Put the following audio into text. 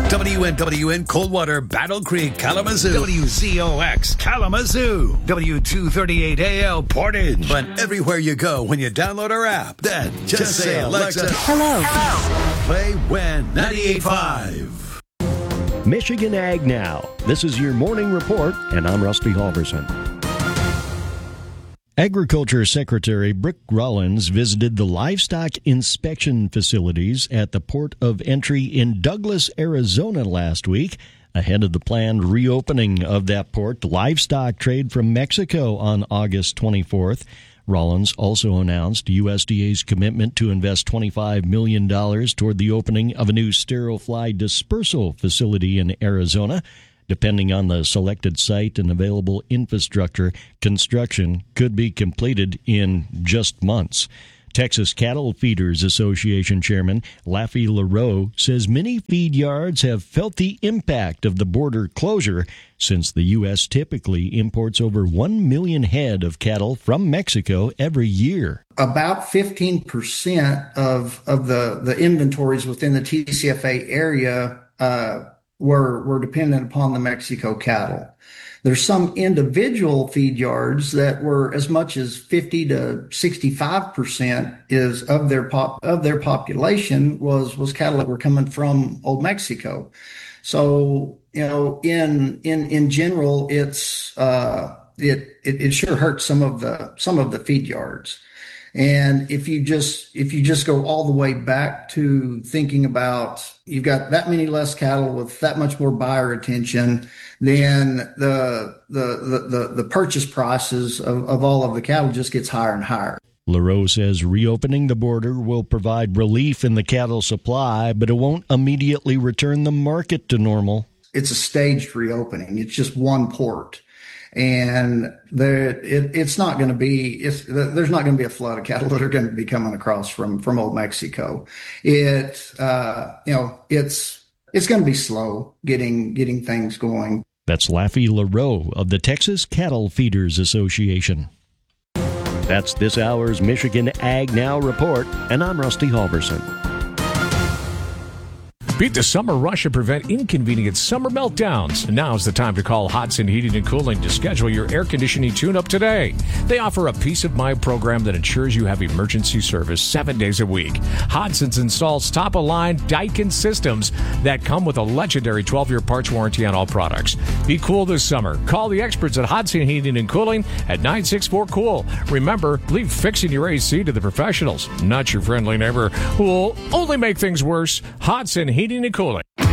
WNWN Coldwater, Battle Creek, Kalamazoo. WZOX Kalamazoo. W238AL Portage. But everywhere you go when you download our app, then just say, Alexa, hello. Play WIN 98.5. Michigan Ag Now. This is your morning report, and I'm Rusty Halverson. Agriculture Secretary Brick Rollins visited the livestock inspection facilities at the port of entry in Douglas, Arizona last week, ahead of the planned reopening of that port livestock trade from Mexico on August 24th. Rollins also announced USDA's commitment to invest $25 million toward the opening of a new sterile fly dispersal facility in Arizona. Depending on the selected site and available infrastructure, construction could be completed in just months. Texas Cattle Feeders Association Chairman Laffy LaRoe says many feed yards have felt the impact of the border closure since the U.S. typically imports over 1 million head of cattle from Mexico every year. About 15% of the inventories within the TCFA area were dependent upon the Mexico cattle. There's some individual feed yards that were as much as 50 to 65% is of their population was cattle that were coming from Old Mexico. So, in general, it sure hurts some of the feed yards. And if you just go all the way back to thinking about you've got that many less cattle with that much more buyer attention, then the purchase prices of all of the cattle just gets higher and higher. LaRoe says reopening the border will provide relief in the cattle supply, but it won't immediately return the market to normal. It's a staged reopening. It's just one port. And there's not going to be a flood of cattle that are going to be coming across from Old Mexico. It's going to be slow getting things going. That's Laffy LaRoe of the Texas Cattle Feeders Association. That's this hour's Michigan Ag Now report, and I'm Rusty Halverson. Beat the summer rush and prevent inconvenient summer meltdowns. Now's the time to call Hodson Heating and Cooling to schedule your air conditioning tune-up today. They offer a peace of mind program that ensures you have emergency service 7 days a week. Hodson's installs top-of-line Daikin systems that come with a legendary 12-year parts warranty on all products. Be cool this summer. Call the experts at Hodson Heating and Cooling at 964-COOL. Remember, leave fixing your AC to the professionals, not your friendly neighbor who will only make things worse. Hodson Heating and Cooling.